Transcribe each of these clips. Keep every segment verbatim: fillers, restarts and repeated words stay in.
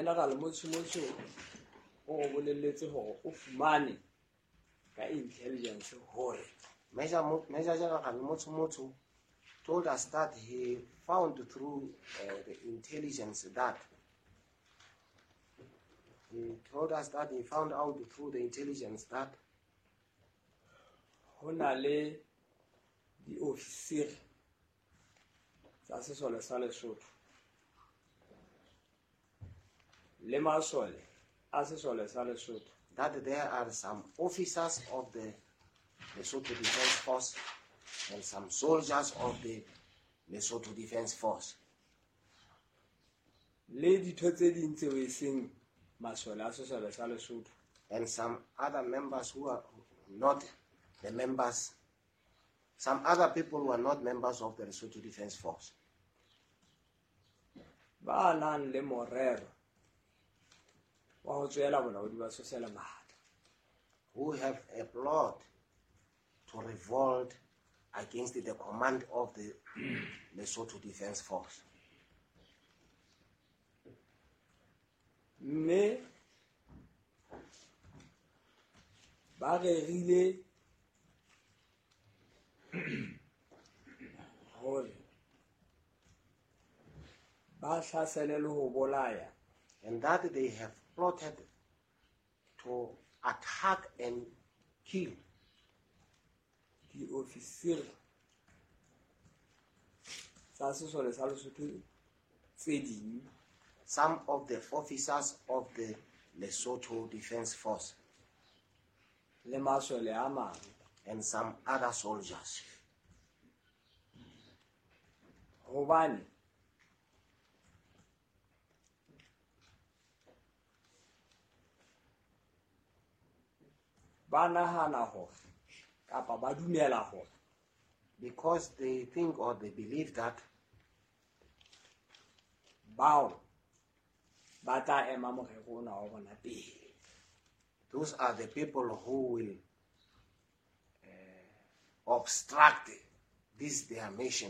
General Motsho Motsho o go boleletse gore o fumane ka intelligence hore Major, Mo- Major General Motsho Motsho told us that he found through uh, the intelligence that he told us that he found out through the intelligence that ho na le di-officiri tsa sesole sa Lesotho le masole a sesole sa Lesotho that there are some officers of the Lesotho Defense Force and some soldiers of the Lesotho Defense Force le ditho tse ding tseo e seng masole a sesole sa Lesotho and some other members who are not the members, some other people who are not members of the Lesotho Defense Force ba nang le morero wa ho tswela bolaodi ba sosela matla who have a plot to revolt against the command of the Lesotho Defense Force. mme ba rerile hore ba hlasele le ho bolaya And that they have plotted to attack and kill di-officiri tsa sesole sa Lesotho tse ding some of the officers of the Lesotho Defense Force le masole a mang and some other soldiers. hobane ba nahana hore kapa ba dumela hore Because they think or they believe that bao ba tla ema morero ona wa bona pele those are the people who will uh, obstruct this their mission.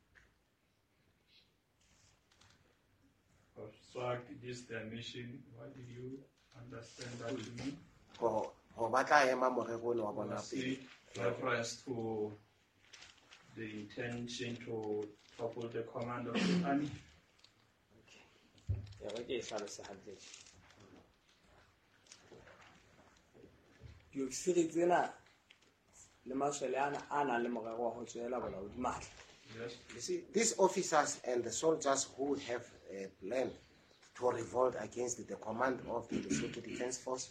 Obstruct this their mission. What did you understand that to mean? Go go ba tla ema morero ona wa bona Was pele. it reference to the intention to topple the command of the army? ya re ke e hlalose hantle di-officiri tsena le masole ana a nang le morero wa ho tswela bolaodi matla Yes. You see, these officers and the soldiers who have a plan to revolt against the command of the Lesotho Defense Force,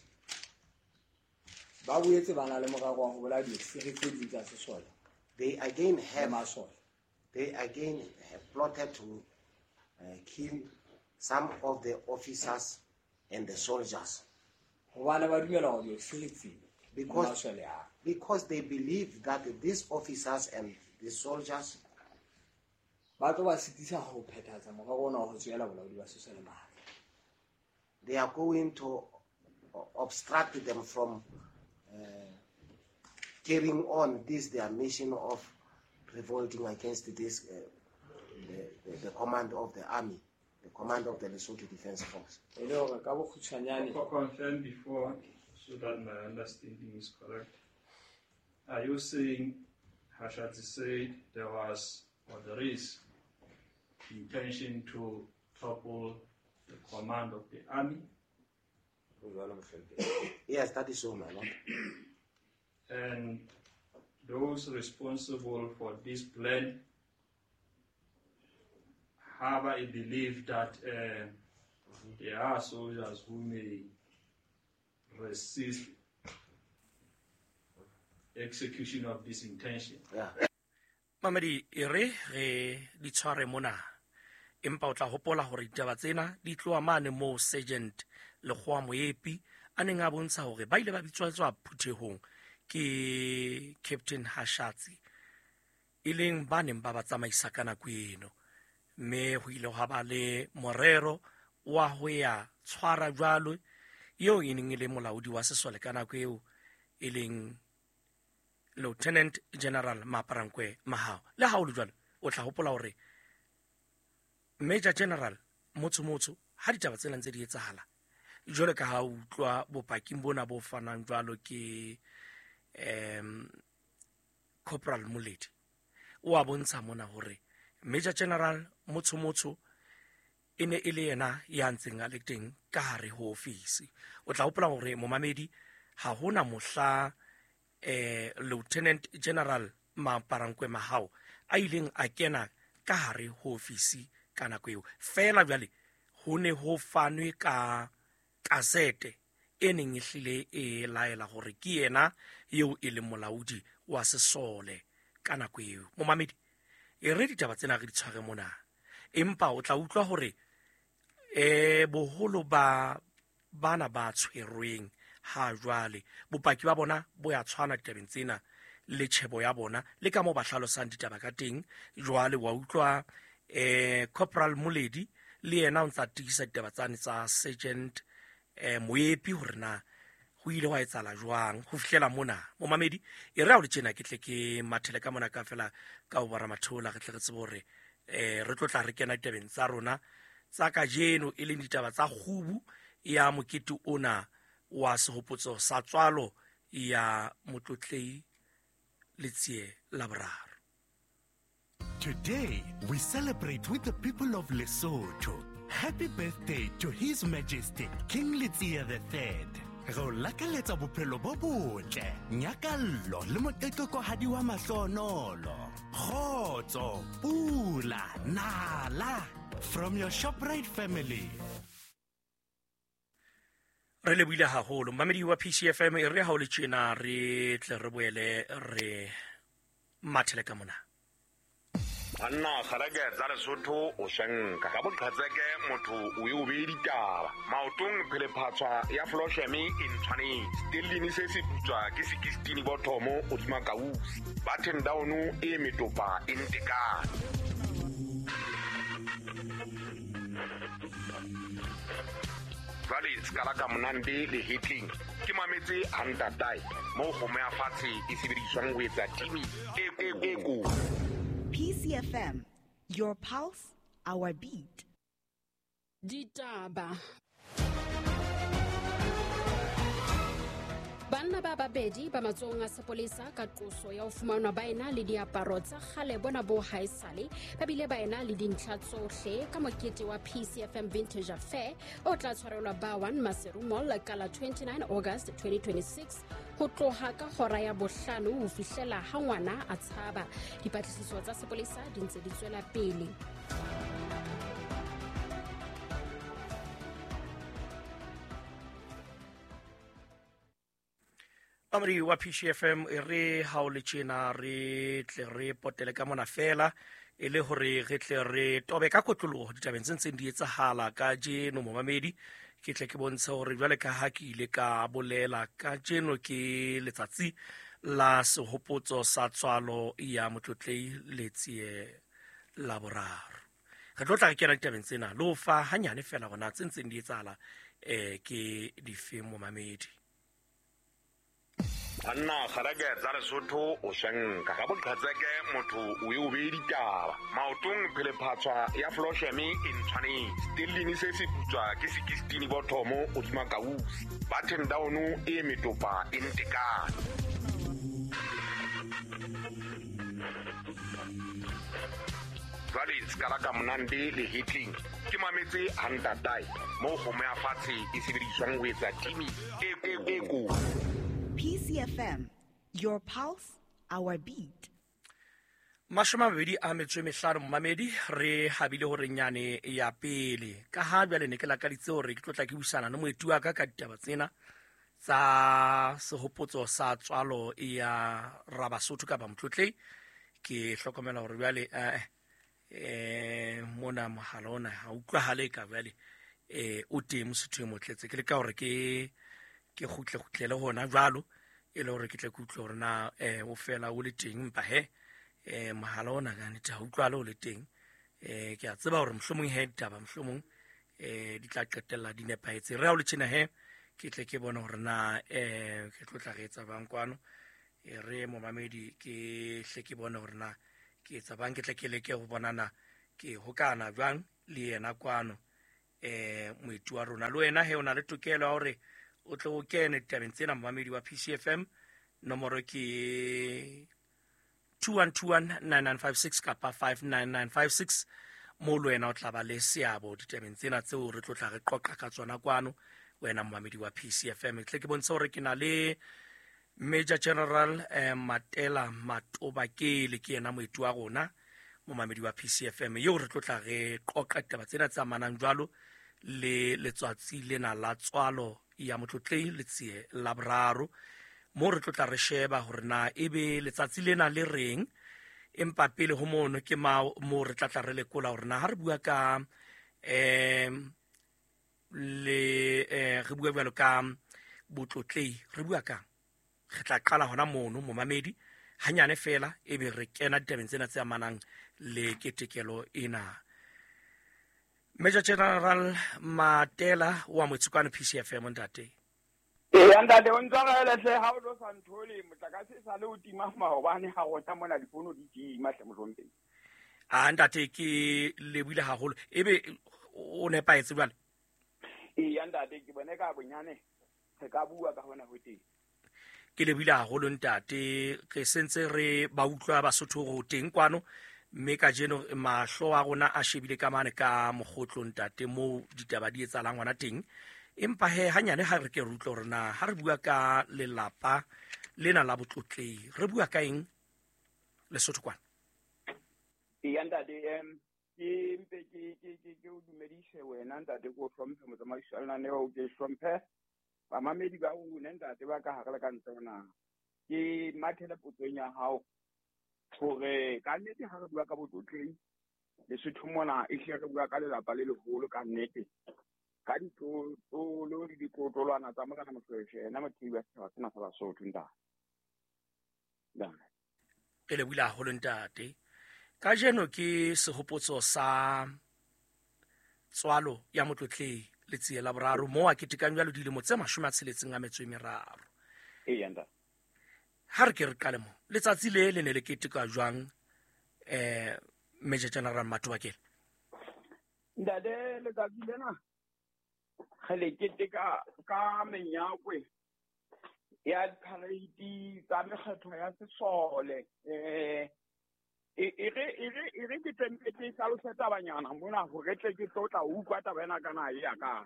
ba boetse ba na le morero wa ho bolaya di-officiri tse ding tsa sesole they again le have masole they again have plotted to uh, kill some of the officers and the soldiers hobane ba dumela hore di-officiri tsena le Because- masole a because they believe that these officers and the soldiers ba tlo ba sitisa ho phethahatsa morero ona wa ho tswela bolaodi ba sesole matla they are going to obstruct them from uh, carrying on this their mission of revolting against this uh, the, the, the command of the army, the command of the Lesotho Defense Force. e le hore ka bokgutshwanyane For confirm before, so that my understanding is correct. Are you saying Hashati said there was or there is intention to topple the command of the army, Yes, that is so, my lord. and those responsible for this plan have a belief that uh, there are soldiers who may resist execution of this intention. Yeah. Mamadi e re re di tshware mona empa o tla hopola hore ditaba tsena di tloa mane mo Sergeant Lekgowa Moepi a neng a bontsha hore ba ile ba bitswatswa phuthehong ke Captain Hashatsi e leng ba neng ba ba tsamaisa ka nako eno mme ho ile ha ba le morero wa ho ya tshwara jwalo eo e neng e le molaodi wa sesole ka nako eo e leng Lieutenant General Maparankwe Mahao. Le ha o le jwalo o tla hopola hore Major General Motsho Motsho ha ditaba tsena ntse di etsahala jwale ka ha utlwa bopaking bona bo fanang jwalo ke um Corporal Moledi o a bontsha mona hore Major General Motshomotsho e ne e le yena ya ntseng a le teng ka hare ho ofisi. O tla hopola hore momamedi ha hona mohla eh Lieutenant General Maparankwe Mahao a ileng a kena ka hare ho ofisi ka nako eo fela jwale ho ne ho fanwe ka kasete e neng e hlile e laela hore ke yena eo e leng molaodi wa sesole ka nako eo. Momamedi e re ditaba tsena re di tshware mona empa o tla utlwa hore e boholo ba bana ba tshwerweng ha jwale bopaki ba bona bo ya tshwana ditabeng tsena le tshebo ya bona le ka mo ba hlalosang ditaba ka teng. Jwale wa utlwa eh Corporal Moledi le yena o ntsa tigisa ditaba tsane tsa Sergeant eh Moepi hore na ho ile wa etsala jwang ho fihlela mona. Momamedi e re ha o le tjena ke tle ke mathele ka mona ka fela ka o bara mathola re tle re tsebo hore eh re tlotla re kena ditabeng tsa rona tsa ka jeno e leng ditaba tsa kgubu ya mokete ona wa sehopotso sa tswalo ya motlotlei Letsie la boraro. Today, we celebrate with the people of Lesotho. Happy birthday to His Majesty King Letsie the third. Go lakaletsa bophelo bo botle, nyakallo le moqeqekohadi wa mahlonolo. Kgotso, pula, nala. From your ShopRite family. Re le buile haholo mamedi wa P C F M e re ha o le tjena re tle re boele re mathele ka mona. Anna kharage tsa Lesotho o shenka ka botlhatseke motho o e o be ditaba maotong phele phatswa ya floshemi in tshwane stilini se se putswa ke sixteen bothomo o dima kausi button down e metopa intekana vale skala ka monande le hitting ke mametse handa tai mo go me afatse e sebediswang go etsa timi e e go P C F M, your pulse, our beat. Ditaba. Banna ba babedi ba matsong a sepolesa ka qoso ya ho fumanwa ba ena le diaparo tsa kgale bona bo haesale ba bile ba ena le dintlha tsohle ka mokete wa P C F M Vintage Affair o tla tshwarelwa ba one Maseru Mall ka la twenty-nine August twenty twenty-six ho tloha ka hora ya bohlano ho fihlela ha ngwana a tshaba. Dipatlisiso tsa sepolesa di ntse di tswela pele. Amri wa P C F M e re ha o le tjena re tle re potele ka mona fela e le hore re tle re tobe ka kotloloho ditabeng tse ntseng di etsahala ka jeno momamedi ke tle ke bontsha hore jwale ka ha ke ile ka bolela ka jeno ke letsatsi la sehopotso sa tswalo ya motlotlei Letsie la boraro. Re tlotla re kena ditabeng tsena lo fa hanyane fela gona tse ntseng di etsahala eh ke dife momamedi. Anna kharage tsa Lesotho o shenka ka botlhatseke motho o e o be ditaba maotong phele phatswa ya floshemi in tshwane stilini se se putswa ke sixteen bothomo o dima kausi button down e metopa intekana vale skala ka monande le hitting ke mametse handa tai mo go me afatse e sebediswang go etsa timi e e go P C F M, your pulse, our beat. Mashoma mabedi a metso e mehlano momamedi re habile hore nyane ya pele ka ha bjale ne ke lakaditse hore ke tlotla ke busana le moeti wa ka ka ditaba tsena tsa sehopotso sa tswalo ya Rabasotho ka ba motlotlei ke hlokomela hore bjale eh eh mona mohala ona ha utlwahale ka bjale eh o teng Mosotho e motletse ke le ka hore ke ke khutle khutlele hona jwalo e le hore ke tle ke utlwe hore na eh o fela o le teng mpa he eh mohala ona ga ne tla utlwala o le teng eh ke a tseba hore mhlomong he ditaba mhlomong eh di tla qetella di nepaetse re ha o le tjena he ke tle ke bona hore na eh ke tlotla re etsa bang kwano e re momamedi ke hle ke bona hore na ke etsa bang ke tle ke leke go bonana ke hokana jwang le yena kwano eh moeti wa rona le wena he o na le tokelo ya hore o tle o kene ditabeng tsena mmamedi wa P C F M. Nomoro ke two one two one nine nine five six kapa five nine nine five six mo le wena o tla ba le seabo ditabeng tsena tseo re tlotla re qoqa ka tsona kwano wena mmamedi wa P C F M. Tle ke bontsha hore ke na le Major General eh, Matela Matobakele ke yena moeti wa rona momamedi wa P C F M yo re tlotla re qoqa ditaba tsena tsa manang jwalo le letsatsi lena la tswalo ya motlotlei letsie la boraro mo re tlotla re sheba hore na ebe letsatsi lena le reng empa pele ho mono ke ma mo re tlatla re lekola hore na ha re bua ka em le eh re bua bjalo ka botlotlei re bua ka re tla qala hona mono momamedi hanyane fela ebe re kena ditabeng tsena tse amanang le ketekelo ena. Major General Matela wa Motsukwane P C F M ntate. Eh ntate o ntshwarele hle ha o lo santhole motlakase sa le o tima maobane ha go tsamona difono di tima hle motlompe. Ah ntate ke lebile haholo ebe o ne paetse jwale. Eh ntate ke bone ka bonyane se ka bua ka hona ho teng. Ke lebile haholo ntate ke sentse re ba utlwa Basotho go teng kwano mme ka jeno mahlo a rona a shebile ka mane ka mogotlo ntate mo ditaba di etsalang ngwana teng. Empa he hanyane ha re ke re utlwa rona ha re bua ka lelapa lena la botlotlei re bua ka eng Lesotho kwana. E ntate em ke mpe ke ke ke ke o dumedise wena ntate go hlomphe motsamaisalana ne o ke hlomphe ba mamedi ba o ne ntate ba ka hagala ka ntsona ke mathela potsong ya hao hore ka nnete ha re bua ka botlotlei Lesotho mona e hle re bua ka lelapa le leholo ka nnete ka ditlolo le ditlotolwana tsa morena Mofokeng ena motho wa setjhaba sena sa Basotho ntate. Da. Ke lebile haholo ntate. Ka jeno ke sehopotso sa tswalo ya motlotlei letsie la boraro mo a ketekang jalo dilemo tse mashome a tsheletseng a metso e meraro. E yanda. Ha re ke re qale mo letsatsi le le ne le keteka jwang eh Major General Matobakele. Ndade letsatsi lena khale keteka ka menyakwe ya parade tsa mekgetho ya sesole eh e re e re e re ke tempete sa lo seta banyana mona ho re tle ke tlotla o utlwa taba ena kana ya ka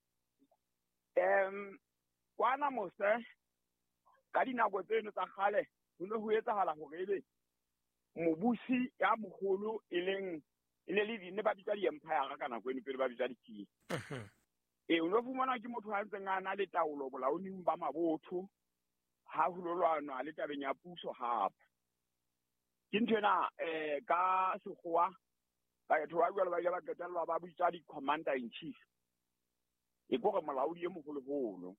em kwana mose ka dinako tseno tsa gale ho ne ho etsahala hore ebe mobusi ya mogolo e leng e ne le ne ba bitsa di empire ka nako eno pele ba bitsa di king e o no fumana ke motho a ntseng a na le taolo bolaoding ba mabotho ha ho lolwana le tabeng ya puso hape ke ntena eh ka sekgowa ba etho ba jwalo ba ba qetella ba bitsa di commander in chief e go re molaodi e mogolo holo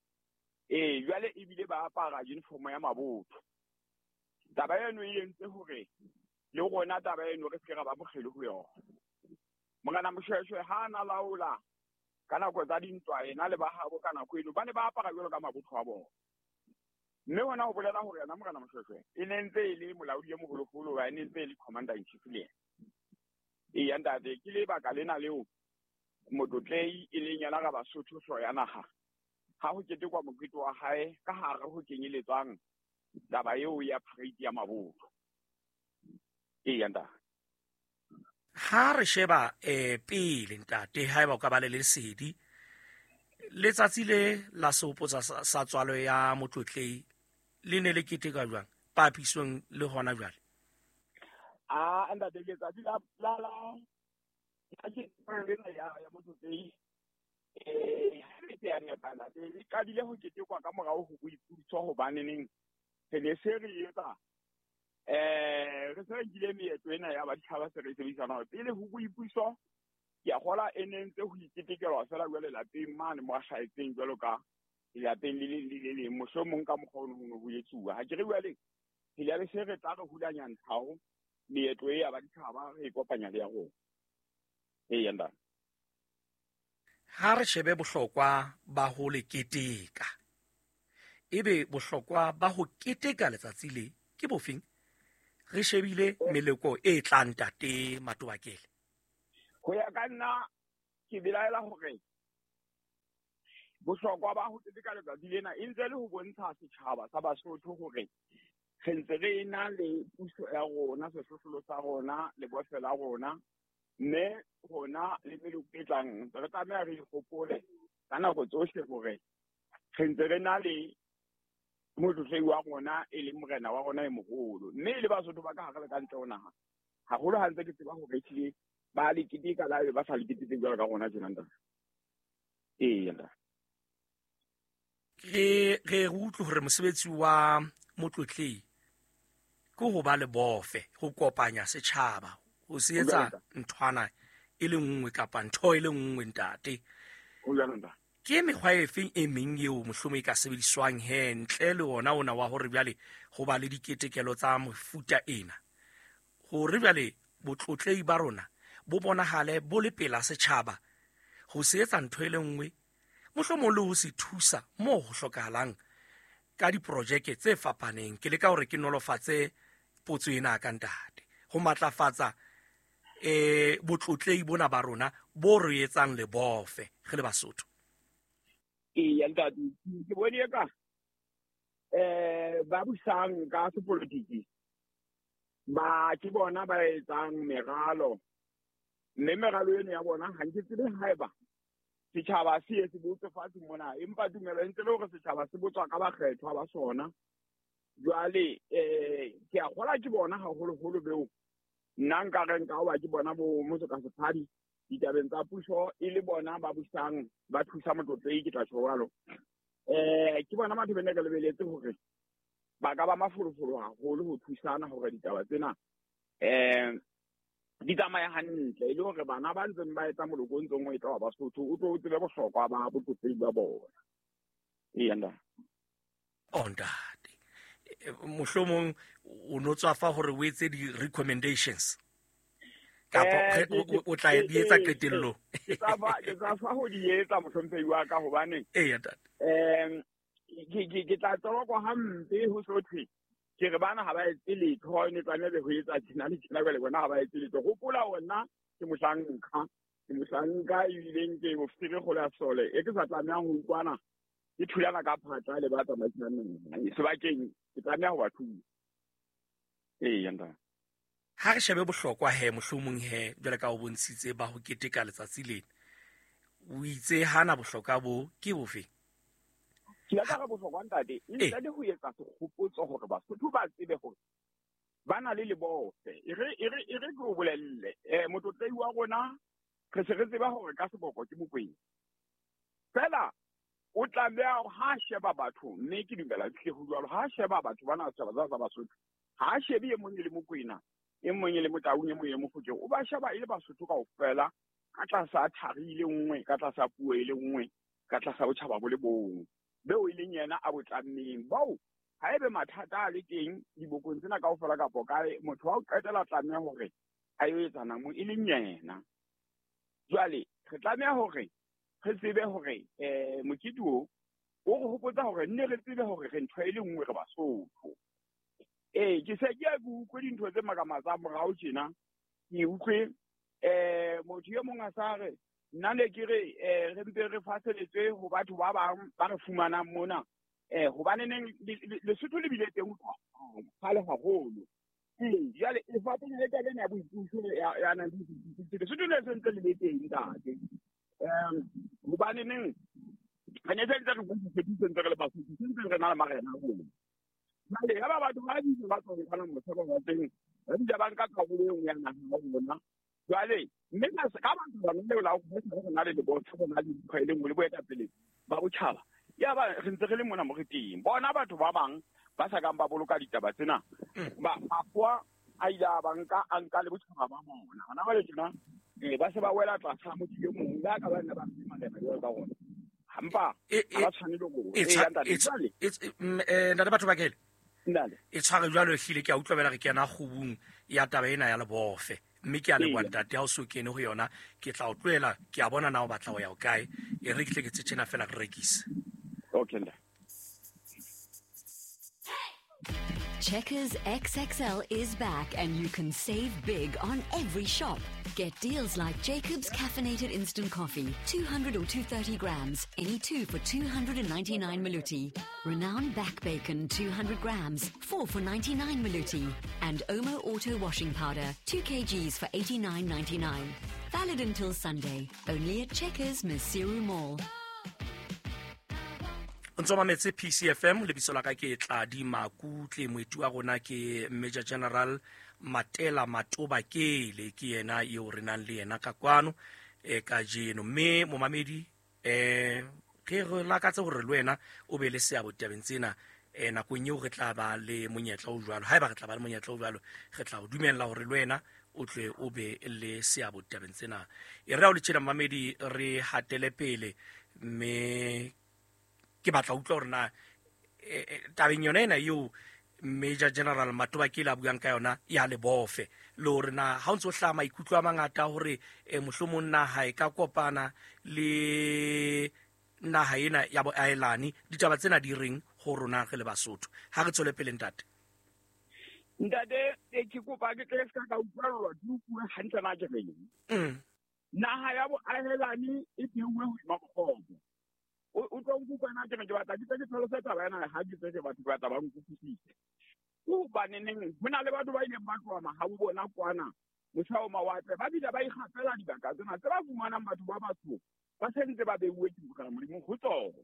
eh jwale e bile ba apara uniform ya mabotho taba eno e entse hore le gona taba eno re se ga ba mogelo ho yona mongana moshweshwe ha na laola kana go tsa dintwa ena le ba habo kana go eno ba ne ba apara jwalo ka mabotho a bona mme wona o bolela hore yana mogana moshweshwe e nentse e le molaodi ya mogolo golo ba nentse e le commander in chief le e ya ntate ke le baka lena leo motlotlei e leng yana ga Basotho so ya naga ha ho ketekwa mokete wa hae ka hare ho kenyeletsang taba eo ya parade ya mabotho e ya ntate. Ha re sheba eh pele ntate ha eba o ka ba le lesedi letsatsi le la sehopotsa sa tswalo ya motlotlei le ne le keteka jwang papisong le hona jwale. Ah ntate letsatsi la la la ke parade ya ya motlotlei eh ke ya ne bana le ka dile ho ketekwa ka morao ho boiputso ho baneneng se ne se re etsa eh re se ile meetlo ena ya ba ditšhaba se re sebedisana pele ho boipuso ya gola enentse ho iketekelwa fela jwale lapeng mane mo a shaetseng jwalo ka ya teng le le le mohlomong ka mokgono ho ho etsuwa ha ke re jwale le ya se re tla re hulanya nthao meetlo e ya ba ditšhaba re kopanya le ya go e yanda. Ha re shebe bohlokwa ba ho le keteka ebe bohlokwa ba ho keteka letsatsi le ke bofeng re shebile meleko e tlang tate Matobakele. Ho ya ka nna ke belaela hore bohlokwa ba ho keteka letsatsi lena e ntse le ho bontsha setjhaba sa Basotho hore re ntse re na le puso ya rona, sehlohlolo sa rona le bofe la rona, mme rona le meloko e tlang re tlameha re ikgopole ka nako tsohle hore re ntse re na le motlotlehi wa rona e leng morena wa rona e moholo, mme le Basotho ba ka hare le ka ntle ho naha haholo ha ntse ke tseba hore ehlile ba le keteka la ba sa le keteke jwalo ka rona tjena nta ee nta re re utlwe hore mosebetsi wa motlotlehi go go ba le bofe go kopanya setšhaba go se etsa nthwana e le nngwe kapa ntho e le nngwe ntate ke mekgwa e feng e meng eo mohlomong e ka sebediswang he ntle le ona ona wa hore bjale go ba le diketekelo tsa mofuta ena gore bjale botlotlehi ba rona bo bonagale bo le pela setšhaba go se etsa ntho e le nngwe mohlomong le ho se thusa mo go hlokahalang ka diprojeke tse fapaneng ke le ka hore ke nolofatse potso ena ka ntate go matlafatsa eh botlotlehi bona ba rona bo re etsang le bofe ge le Basotho. Ee ntate ke bone ka eh ba busang ka sepolitiki ba ke bona ba etsang meralo, mme meralo eno ya bona ha nke tsebe haeba setjhaba se se botse fatshe mona empa dumela ntse le hore setjhaba se botswa ka bakgethwa ba sona. Jwale eh ke a gola ke bona haholo holo beo nna nka re nka ba ke bona bo motho ka sephadi ditabeng tsa puso e le bona ba busang ba thusa motlotlehi ke tla tshwalo eh ke bona batho bene ka lebeletse hore ba ka ba mafolofolo haholo ho thusana hore ditaba tsena eh di tsamaya hantle e le hore bana ba ntse ba etsa moloko ntse ngwe tla ba Basotho o tlo o tsebe bohlokwa ba botlotlehi ba bona. Ee nda onda mohlomong o no tswafa hore o etse di recommendations kapa o tla di etsa ketello ke tsa ke tsa fa ho di etsa mohlomphei wa ka hobane ee ntate em ke ke tla tswa kwa hampe ho sothwe ke re bana ha ba etse letho ne tsanele ho etsa tsena le tsena le bona ha ba etse letho go pola ona ke mohlanka ke mohlanka e bileng ke mo fitire go la sole e ke sa tlameang ho ukwana ke thulana ka phatla le ba tsamayang sebakeng ke tlameha ho ba thusa. Ee nda ha re shebe bohlokwa he mohlomong he jwale ka o bontshitse ba ho keteka letsatsi lena o itse hana bohlokwa bo ke bofe ke la ka bohlokwa ntate e tla ho etsa sekgopotso hore Basotho ba tsebe hore bana le lebofe e re e re e re go bolelle eh motlotlehi wa rona re se re tseba hore ka seboko ke mokweng fela o tlameha ha sheba batho mme ke dumela ke go jwalo ha sheba batho bana tsaba za Basotho ha shebe e mong le mokwena e mong le motaung e mong e mofutse o ba sheba ile Basotho ka ofela ka tlasa thari ile nngwe ka tlasa puo ile nngwe ka tlasa o tshaba bo le bong beo ile nyena a botlammeng bao ha ebe mathata a le teng dibokong tsena ka ofela ka pokae motho wa o qetela tlameha hore a yo etsana mo ile nyena. Jwale re tlameha hore re tsebe hore eh mokituo o go hopotsa hore nne re tsebe hore re ntho ile nngwe re Basotho. Eh ke se ke a go dintho tse makamatsa morao tjena ke utlwe eh motho ye mong a sare nna le ke re eh re mpe re faseletswe ho batho ba bang ba re fumana mona eh hobane neng le Sotho le bile teng ha le haholo eh jale e fateng le taba ena ya boipuso ya ya na le Sotho le sentse le be teng ntate um hobane neng re ne tse re botse tse ntse re le Basotho sentse re na le marena ho male ga ba batho ba di ba tsong kana mo tsaba ba teng ba di ba nka ka go le ya na ho bona. Jwale mme ka se ka batho ba nne la go se na le bo tsho na le kgwele mo le bo eta pele ba botšhaba ya ba re ntse re le mona mo re teng bona batho ba bang ba sa kang ba boloka ditaba tsena ba mafwa a ila ba nka anka le botšhaba ba bona hona ba le tsena e ba se ba wela tlasa mo ke mong la ka ba nna ba tsima le ba ba bona hampa ba tshwanelo go e yanda le eh nna batho ba kele ndale e tshware jwalo hile ke a utlwa bela re kena khubung ya taba ena ya le bofe mme ke a le bua ntate ha o so kene ho yona ke tla o tloela ke a bona na o batla ho ya o kae e re ke ke tsena fela re rekise okay nda Checkers X X L is back and you can save big on every shop. Get deals like Jacob's Caffeinated Instant Coffee, two hundred or two hundred thirty grams, any two for two hundred ninety-nine Maluti. Renowned Back Bacon, two hundred grams, four for ninety-nine Maluti. And Omo Auto Washing Powder, two kilograms for eighty-nine ninety-nine. Valid until Sunday, only at Checkers Masiru Mall. ntso mametse P C F M le bisola ka ke tla di makutle moetu a gona ke Major General Matela Matoba Kele ke yena yo re nang le yena ka kwano e ka jeno me mo mamedi eh ke re la ka tse gore le wena o be le seabo tabeng tsena e na go nyo re tla ba le monyetla o jwalo ha ba re tla ba le monyetla o jwalo re tla o dumella gore le wena o tle o be le seabo tabeng tsena e re o le tshela mamedi re hatele pele me ke batla utlwa gore na tabeng yona ena yo Major General Matoba Kele a buang ka yona ya le bofe le gore na ha o ntse o hla maikutlo a mangata gore mohlomong naha e ka kopana le naha ena ya boaelane ditaba tsena di reng go rona ge le Basotho ha re tsole pele ntate ntate e ke kopa ke tle ska ka utlwa di bua hantle na ke reng mm naha ya boaelane e diwe ho makgobo o tlo nkukwana ke ke batla ke tse tlhalosetsa bana ha di tse batho ba taba nkukisitse o baneneng hona le batho ba ile ba tloa mahabu bona kwana mothao mawatle ba bile ba ikgafela dibaka tsena tse ba fumanang batho ba batho ba sentse ba beuwe ke bokana molemo go tsoro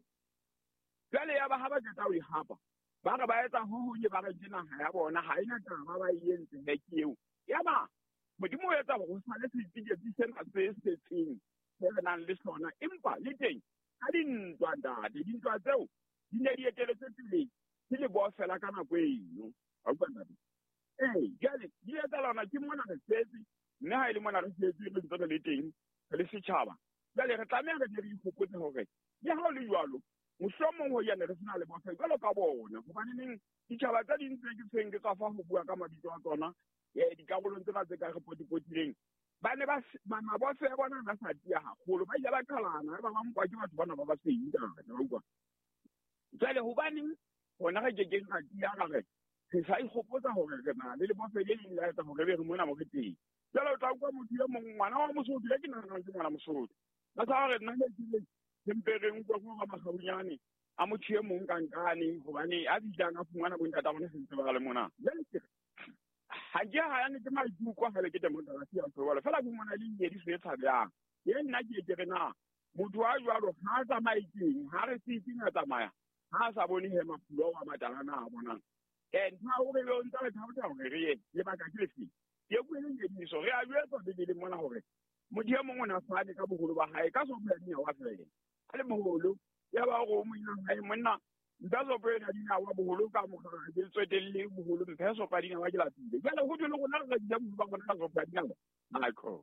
jale ya ba ha ba tla o ihapa ba re ba etsa ho honye ba re dina ha ya bona ha ina taba ba yentse he ke eo ya ba modimo o etsa go sa le tsitse di sena se setseng se nang le sona empa le teng a dintwa ntate dintwa tseo di ne di eteletse pele ke le bo fela ka nako eno a utlwa eh jale di etsa lona ke mona re setse mme ha ile mona re setse re ntse le teng le setšhaba jale re tlameha re re ifokotse hore ya ha le jwalo mohlomong ho yana re sena le bofe jalo ka bona hobane neng ditšhaba tsa dintse ke tseng ke tsa fa go bua ka mabitso a tsona eh dikarolong tsena tse ka re potipotileng ba ne ba ba ba fe bona ba sa tia haholo ba ile ba qalana ba ba mpa ke batho bana ba ba seng ka ga utlwa jale hobane hona ga ke ga tia ga re se sa ikgopotsa hore re na le le bofe le le la tsa hore be re mona mo keteng jalo o tla utlwa motho yo mongwe ngwana wa Mosotho le ke nna ke ngwana Mosotho ba sa re nna le ke tempereng go go ba magabunyane a motho yo mongwe kankane hobane a bitlang a fungwana bo ntata bona se tseba le mona jale ha ke ha ya ne ke maikutlo ha le ke demokrasi ya tswala fela ke mona le nyedi se tshabang ye nna ke ke rena motho wa jwalo ha tsa maikeng ha re se itinga tsamaya ha sa bone he mapulo wa matala na bona and ha o re lo ntse re thaba hore re ye le baka ke lefi ye go le nyedi so re a jwetsa de le mona hore motho ya mongwe na fane ka bogolo ba hae ka so pele ya wa fela a le mogolo ya ba go mo ina hae monna ndazo pele na dina wa bogolo ka mo ga ke tswetelle bogolo mpheso pa dina wa ke la tile jalo go dilo go na ga di mo ba bona ka so pa dina na ko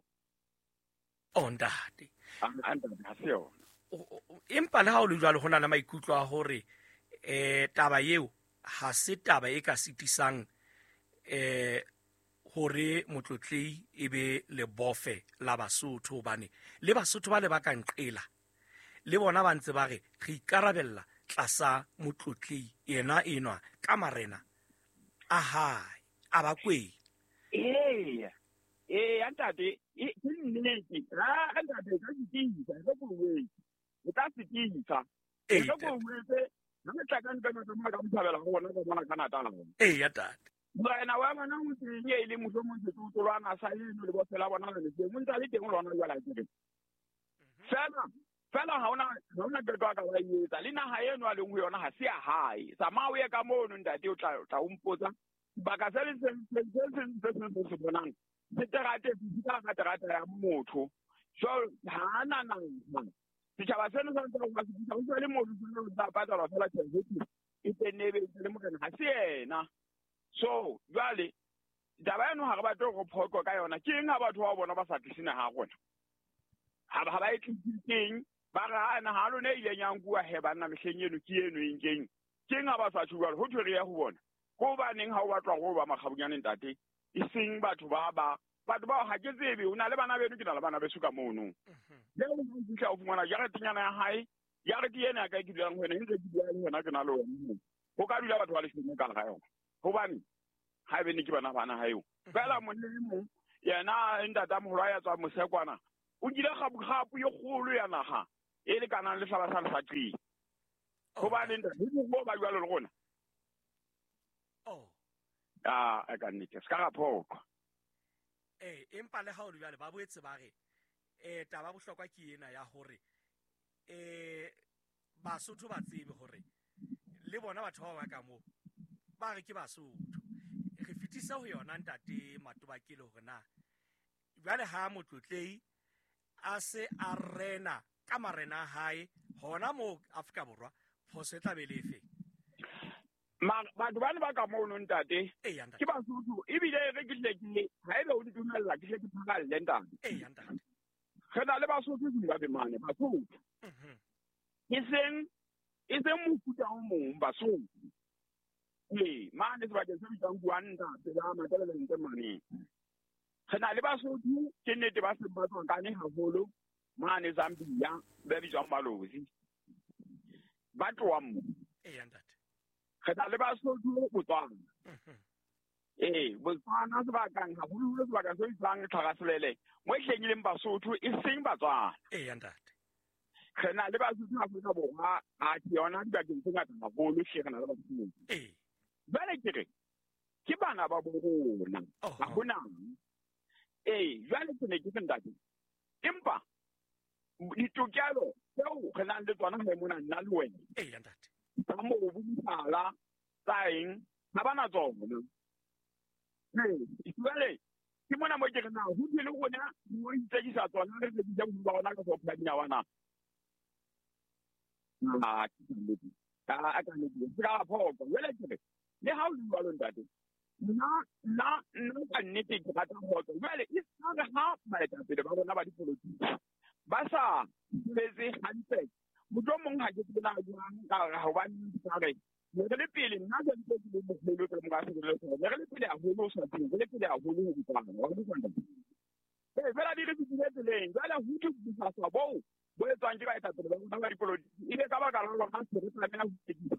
ondate anda ha seo empa le ha o le jwalo hona na maikutlo a hore eh taba yeo ha se taba e ka sitisang eh hore motlotli e be le bofe la Basotho bane le Basotho ba le ba ka nqela le bona ba ntse ba re re ikarabella tlasa motlotli yena enwa ka marena aha aba kwe eh eh antate e nnete ra antate ka ditisa go go we o ta ditisa e go go we na metla ka nka ka mo ka mthabela go bona go bona kana tala eh ya tate bona wa mana mo tse ye ile mo mo tse to lwana sa yeno le bo fela bona le tse mo ntse le teng lwana jwala tse fela fela ha ona ha ona ka ka ba yetsa le na ha yeno a le ngwe yona ha se ya hae sa mawe ka mono ntate o tla tla umpotsa baka se le se se se se se bonang se terate se ka ka terata ya motho so ha na na ditšhaba seno sa ntse go ba se ditšhaba le motho se se ba tla fela tshetse e tenebe le mo kana ha se yena so jwale daba eno ha re batla go phoko ka yona ke eng ha batho ba bona ba sa tlisina ha gona ha ba ba e tlitseng ba ga ana ha lone ile nyankua he bana mehleng eno ke eno engeng ke nga ba sa tshubalo ho thwe ya ho bona go ba neng ha o batla go ba magabunyane ntate e seng batho ba ba batho ba ha ke tsebe una le bana beno ke na le bana besu ka mono le go fihla o fumana ya re tinyana ya hae ya re ke yena ka ke dilang hona ntse ke dilang hona ke na le wona go ka dula batho ba le seng ka ga yona hobane ha ebe ne ke bana bana ha eo fela monna le mong yena ntata moholo ya tswa mosekwana o dile gapu yo kgolo ya naga e le kana le sala sala sa tsi hobane nda di go ba jwa le rona oh ah a ka nnete ska ga phoko eh empa le ha o le ba boetse ba re eh taba bohlokwa ke ena ya hore eh Basotho ba tsebe hore le bona batho ba ba ka mo ba re ke Basotho re fitisa ho yona ntate Matobakele hore na jwale ha motlotlei a se a rena ka marena hae hona mo Afrika Borwa phoso e tla be le efe ma batho ba ne ba ka mo no ntate ke Basotho ebile re ke tlekile ha ebe o di dumella ke tle ke phakalle ntate eh ya ntate re na le Basotho ba be mane Basotho mhm iseng iseng mofuta o mong Basotho eh mane ba ke se bitang buang ntate ya matele le ntse mane re na le Basotho ke nnete ba se ba tswa ka ne haholo mane Zambia ba bitsa Malozi ba tloa mo eh ya ntate re na le Basotho Botswana eh Botswana se ba kang haholo se ba ka se isang tlhagaselele mo hlengileng Basotho e seng Batswana eh ya ntate re na le Basotho Afrika Borwa a ke yona di bakeng tse ngata haholo hle re na le Basotho eh bana ke re ke bana ba bo rona ba bona eh jwale ke ne ke sentate empa ditokelo tseo re nang le tsona he mona nna le wena eh ya ntate ba mo go butsala tsaeng ha bana tsona eh jwale ke mona mo ke re na ho dile gona mo itsekisa tsona re di ja ba bona ka so phanya wana ah ka ka ne di ka phoko jwale ke re le ha o le ba lo ntate na na na ka nnete ke rata ho tswa jwale e sa re ha ba eta pele ba bona ba dipolotiki ba sa letse hantle motho mong ha ke tsena jwang ka ha ba ntse re re le pele nna ke ntse ke le mogolo ke mo ga se le so re le pele a ho no sa tseng le pele a ho no ho tsana wa go tsana eh fela di re di le tseleng jwale ho ke go sa sa bo bo etsang ke ba eta pele ba bona ba dipolotiki ile ka ba ka la ha se re tsamena ho tsekisa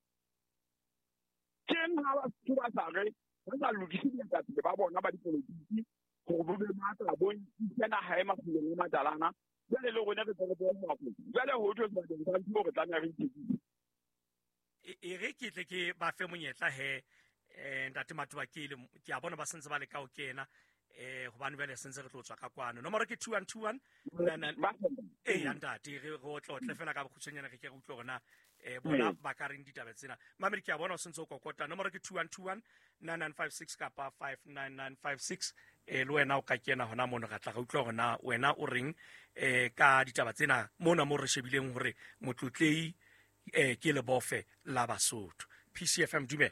ken ha ba tsuba sa re ba sa lokisi di eta pele ba bona ba dipolotiki go bo be matla bo tsena ha e mafulong a matalana jwale le gone re tsere bo mo go jwale ho tlo ba di ba tlo go tsamaya re itse e re ke tle ke ba fe monyetla he eh ntate Matobakele ke a bona ba sentse ba le ka o kena eh go bana bele sentse re tlo tswa ka kwano nomoro ke two one two one nana eh ya ntate re go tlotle fela ka bokhutshenyana ke ke go utlo gona eh bona ba ka reng ditaba tsena mamedi ke a bona o sentse o kokota nomoro ke two one two one nine nine five six kapa five nine nine five six eh le wena o ka kena hona mono ga tla ga utlo gona wena o reng eh ka ditaba tsena mona mo re shebileng hore motlotlei eh ke le bofe la Basotho P C F M dume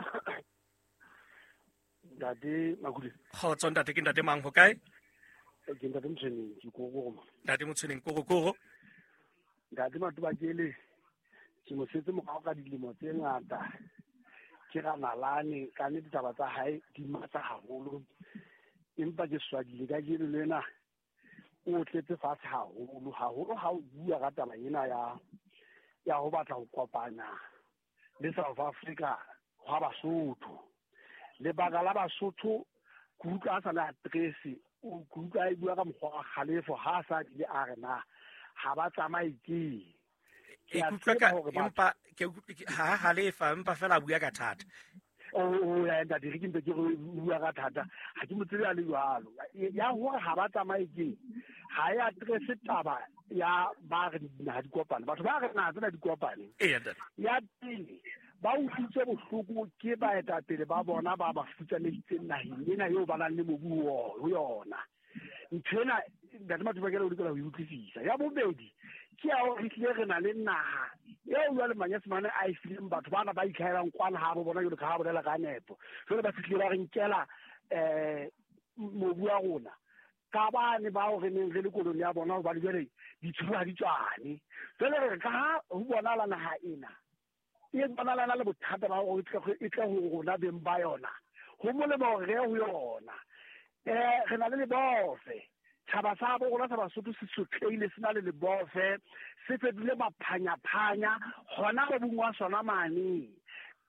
dade makudi ho tsonta te ke ntate mang ho kae ke ntate motseneng ke go go ntate motseneng go go go dade Matobakele ke mo setse mo ka dilemo tse ngata ke ga nalane ka ne ditaba tsa hae di matsa haholo empa ke swagile ka jeno lena o tletse fatshe haholo haholo ha o bua ka taba ena ya ya ho batla ho kopanya le South Africa ha Basotho le baka la Basotho kutlwa sa la address o kutlwa e bua ka mokgwa Kgalefo ha sa di a rena ha ba tsamaye ke e kutlwa ka empa ke ha Kgalefo empa fela bua ka thata o ya nda di ke ntse ke bua ka thata ha ke motsebe a le jwalo ya hore ha ba tsamaye ke ha ya address taba ya ba re na di kopane batho ba re na tsena di kopane e ya ya pele ba utlwitse bohloko ke ba eta pele ba bona ba ba futsanetse naheng ena eo ba nang le mobu ho yona ntshena ntate Matobakele o dikela ho utlwisisa ya bobedi ke ya hore hle re na le naha eo ya le manyesemane a e fileng batho bana ba itlhaelang kwana ha bo bona jole ka ha bolela ka nepo jole ba fihlile ba re nkela eh mobu wa rona ka bane ba o re neng re le koloni ya bona ba le jole dithuwa di tswane jole re ka ha ho bona la naha ena e bona la le bothata ba go e tla go rona beng ba yona go molemo re ho yona eh re na le bofe thaba sa bo rona sa Basotho se sotleile sena le bofe se fedile maphanya phanya hona go bungwa sona mane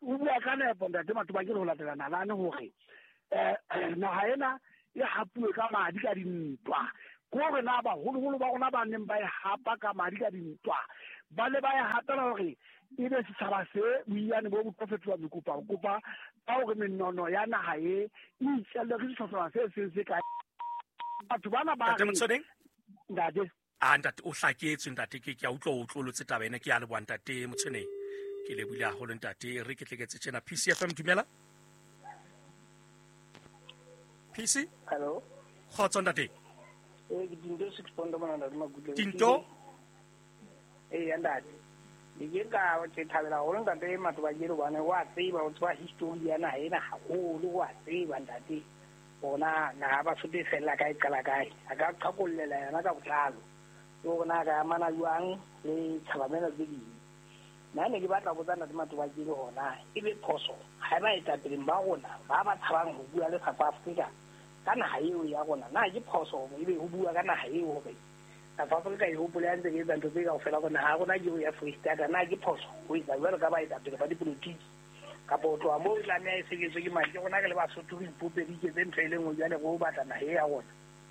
o bua ka nepo ntate Matobakele ho latela nalane hore eh naha ena e hapuwe ka madi ka dintwa gore na ba holo ba rona ba neng ba e hapa ka madi ka dintwa ba le ba e hatela hore e be setšhaba se buiane bo boprofetwa mekupa kopa ba hore menono ya naha e e itshelle ke ditlhotlhwa se se se ka batho bana ba Ntate Motsweding ntate a ntate o hlaketse ntate ke ke a utlwa o tlolotse taba ena ke a le bua ntate Motshweneng ke le bula holo ntate re ke tleketse tjena P C F M dumela P C hello khotso ntate eh ke dinto six point mona ntate Magudle dinto eh andate ke ka o tse thabela holo ntate Matobakele bana wa tseba o tswa history ya naha ena haholo wa tseba ntate bona na ba futhi fela ka iqala kae aka qaqollela yana ka botlalo bona ka mana yuang le tshabamela dingwe nane ke batla go tsana le Matobakele hona e be phoso ha ba eta pele ba rona ba ba tshabang go bua le South Africa kana ha eo ya rona na ke phoso e be go bua kana ha eo be South Africa e hopola ntse ke tsanto tse ka ofela gona ha rona ke ya Free State na ke phoso go isa jwalo ka ba eta pele ba dipolitiki ka poto a mo la me se ke ke ma ke gona ke le ba sotho go ipope di ke tse le ngo jale go batla na he ya rona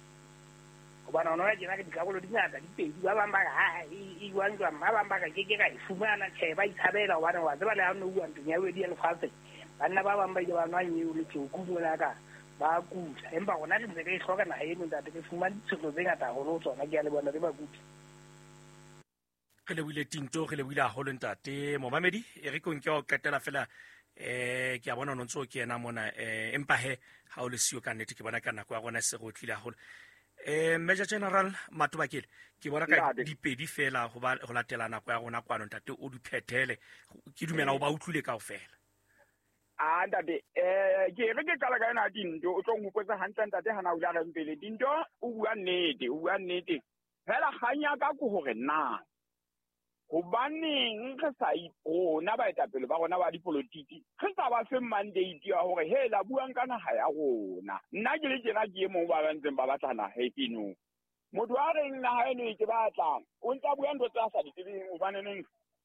go bana ona ke na ke dikabolo di nyaka di pedi ba bamba ha i wanjwa ma bamba ka ke ke ka ifumana che ba ithabela wa wa ba le ha no bua ntnya we di le fase banna ba bamba ke ba nwa nyi le tso ku mola ka ba kutla empa gona di ntse ke hloka na he ntate ke fumana ditsholo tse ngata go lo tsona ke a le bona le ba kutla ke le wile tinto ke le wile holo ntate Momamedi e re kong ke o qetela fela eh ke a bona no ntso ke ena mona eh empa he ha o le sio ka nnete ke bona ka nako ya gona se go tlile haholo eh Major General Matobakele ke bona ka dipedi fela go ba go latela nako ya gona kwano ntate o di phethele ke dumela o ba utlwile ka ofela a ntate eh ke re ke kala ka ena dinto o tlo ngopotsa hantla ntate hana o la re mpele dinto o bua nnete o bua nnete fela ganya ka go hore na hobaneng re sa ipona ba eta pele ba rona ba dipolitiki re sa ba fe mandate ya hore he la buang kana ha ya rona nna ke le tsena ke mo ba bantseng ba batlana happy no motho a reng na ha ene ke batla o ntse bua ntse tsa sa ditebeng o baneneng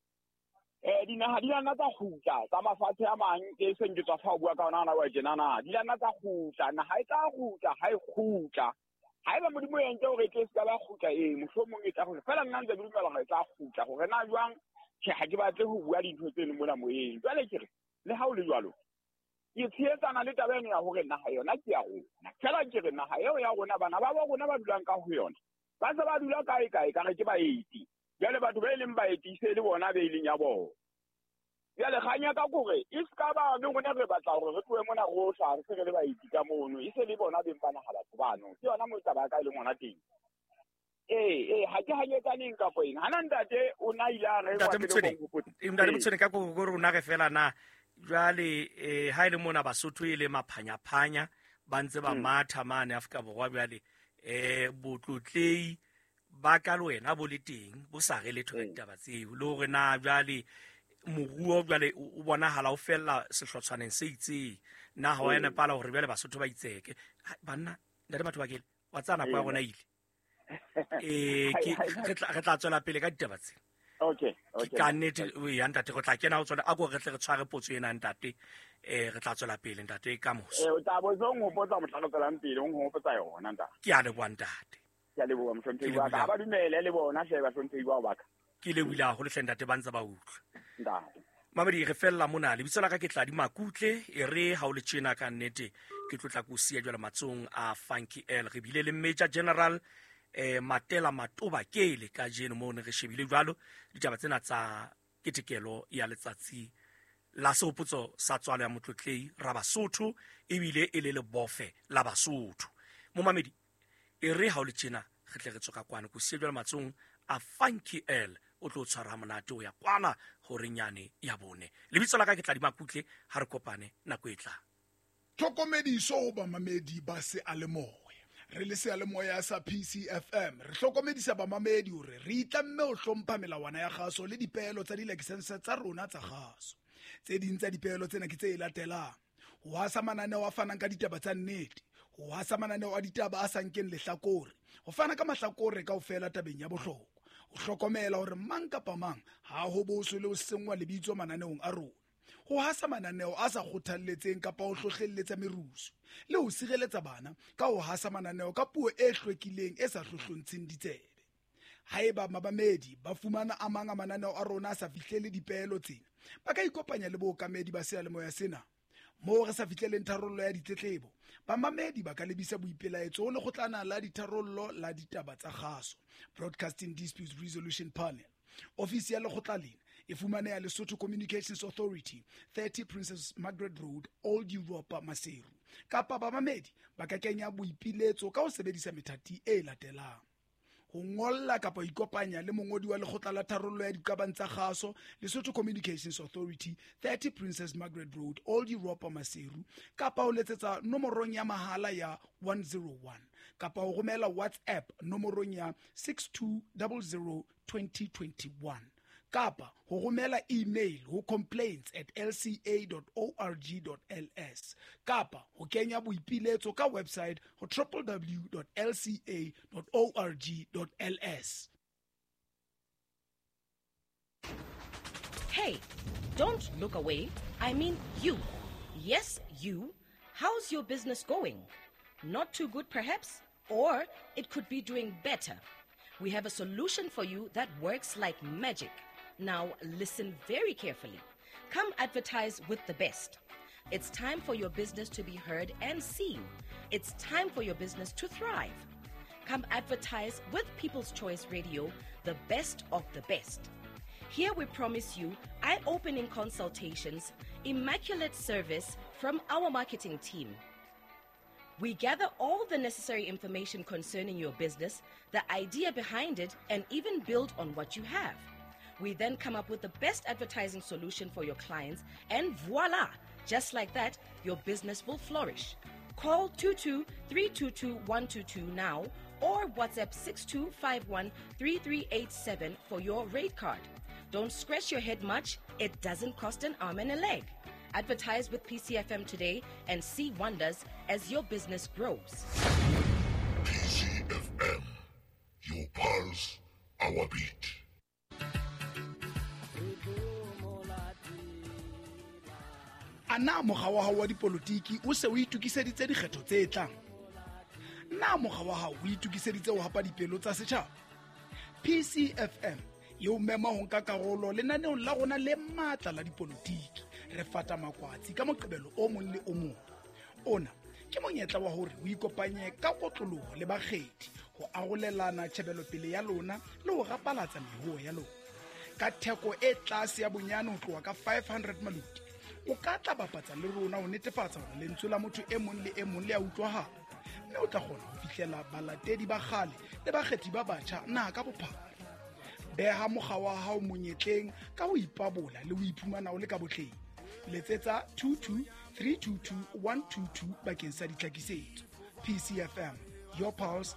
eh dinaha di lana tsa khutla tsa mafatshe a mang ke seng ke tsa fa o bua ka ona na wa jenana di lana tsa khutla na ha e tsa khutla ha e khutla ha eba modimo ente o re ke se ka ba khutla e mohlomong e tla go fela nna ntse ke dumela gore tsa khutla gore na jwang ke ha ke batle go bua dintho tseno mona moeng jwale ke re le ha o le jwalo ke tshietsana le tabeng ya hore naha yona ke ya rona fela ke re naha eo ya rona bana ba ba rona ba dulang ka ho yona ba se ba dula kae kae ka re ke baeti jwale batho ba ileng baeti se le bona ba ileng ya bona jwale ganya ka gore e ska ba le rona re batla gore re tloe mona go tla re se re le baeti ka mono e se le bona beng bana ga batho bano ke yona mo taba ka ile ngwana teng eh eh ha ke hanyetsaneng ka poeng hana ntate o na ila re wa tele go ntate Motsweding ka go go rona ge fela na jwale eh ha ile mona Basotho ile maphanya phanya ba ntse ba matha mane Afrika Borwa jwale eh botlotlei ba ka le wena bo le teng bo sa re letho ka ditaba tseo le hore na jwale moruo jwale o bona hala o fella sehlotshwaneng se itse na ha wena pala hore bele Basotho ba itseke banna ntate Matobakele wa tsana kwa gona ile eh ke re tla tswela pele ka ditaba tse okay okay ka nnete o ya ntate go tla kena o tswela a go re tle re tshware potso ena ntate eh re tla tswela pele ntate ka moso eh o tla bo zo ngopotsa motlhaloselang pele o ngopotsa yona ntate ke a le bua ntate ke a le bua mhlomphei wa ka ba dumele le bona she ba hlomphei wa ba ka ke le wila go le ntate ba ntse ba utlwa ntate Mamedi re fella mona le bitso la ka ke tla di makutle e re ha o le tshena ka nnete ke tlotla go sia jwala matsong a Funky L re bile le Major General eh Matela Matobakele ka jeno mo ne re shebile jwalo ditaba tsena tsa ketekelo ya letsatsi la sopotso sa tswalo ya motlotlei ra Basotho e bile e le le bofe la Basotho mo Mamedi e re ha o le tshena re tle re tsoka kwana go sia jwala matsong a Funky L o tlo tshwara monate o ya kwana gore nyane ya bone le bitso la ka ke tla di makutle ha re kopane nako e tla tlhokomediso go bamamedi ba se a le moya re le se a le moya sa P C F M re tlhokomedisa bamamedi hore re itlamme o hlompha melawana ya gaso le dipeelo tsa di-license tsa rona tsa gaso tse ding tsa dipeelo tsena ke tse e latelang ho hasa mananeo a fanang ka ditaba tsa nnete ho hasa mananeo a ditaba a sankeng lehlakore ho fana ka mahlakore ka ofela tabeng ya bohlokwa o hlokomela hore mang kapa mang ha ho boso le o sengwa lebitso mananeong a rona go hasa mananeo a sa kgothalletseng kapa o hlohlelletsa merusu le ho sireletsa bana ka ho hasa mananeo ka puo e hlwekileng e sa hlohlontsheng ditsebe. Haeba mabamedi ba fumana a mang a mananeo a rona a sa fihlele dipeelo tsena, ba ka ikopanya le bookamedi ba seyalemoya sena. Moo re sa fihleleng tharollo ya ditletlebo, bamamedi ba ka lebisa boipelaetso ho lekgotlana la ditharollo la ditaba tsa kgaso, Broadcasting Dispute Resolution Panel. Ofisi ya lekgotla lena e fumaneha Lesotho Communications Authority, thirty Princess Margaret Road, Old Europa, Maseru. Kapa bamamedi ba ka kenya boipiletso ka ho sebedisa methati e latelang: ho ngolla kapa ikopanya le mongodi wa lekgotla la tharollo ya diqabang tsa kgaso, Lesotho Communications Authority, thirty Princess Margaret Road, Old Europa, Maseru, kapa ho letsetsa nomorong ya mahala ya one oh one, kapa ho romela WhatsApp nomorong ya six two zero zero two zero two one, kapa ho romela email ho complaints at l c a dot org dot l s, kapa ho kenya boipiletso ka website ho w w w dot l c a dot org dot l s. Hey, don't look away. I mean you. Yes, you. How's your business going? Not too good, perhaps? Or it could be doing better. We have a solution for you that works like magic. Now listen very carefully. Come advertise with the best. It's time for your business to be heard and seen. It's time for your business to thrive. Come advertise with People's Choice Radio, the best of the best. Here we promise you eye-opening consultations, immaculate service from our marketing team. We gather all the necessary information concerning your business, the idea behind it, and even build on what you have. We then come up with the best advertising solution for your clients, and voila! Just like that, your business will flourish. Call two two three two two one two two now or WhatsApp six two five one three three eight seven for your rate card. Don't scratch your head much. It doesn't cost an arm and a leg. Advertise with P C F M today and see wonders as your business grows. P C F M, your pulse, our beat. Ana mokga wa hao wa dipolotiki o se o itukiseditse dikgetho tse tlang? Na mokga wa hao o itukiseditse ho hapa dipelo tsa setjhaba? P C F M yo mema ho nka karolo lenaneong la rona le matla la dipolotiki. Re fata makwatsi ka moqebelo o mong le o mong. Ona ke monyetla wa hore o ikopanye ka kotloloho le bakgethi ho arolelana tshebelo pele ya lona le ho rapalatsa mehuo ya lona. Ka theko e tlase ya bonyane ho tloha ka five hundred maluti, o ka tla bapatsa le rona ho netefatsa hore lentswe la motho e mong le e mong le a utlwahala, mme o tla kgona ho fihlela balatedi ba kgale le bakgethi ba batjha naha ka bophara. Beha mokga wa hao monyetleng ka ho ipabola le ho iphumana o le ka botleng. Letsetsa two two three two two one two two bakeng sa ditlhakisetso. P C F M, your pulse,